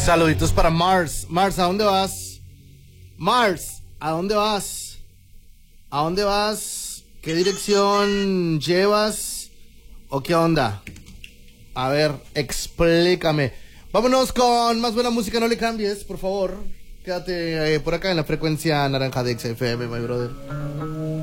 Saluditos para Mars. Mars, ¿a dónde vas? Mars, ¿a dónde vas? ¿A dónde vas? ¿Qué dirección llevas? ¿O qué onda? A ver, explícame. Vámonos con más buena música, no le cambies, por favor. Quédate por acá en la frecuencia naranja de XFM, my brother.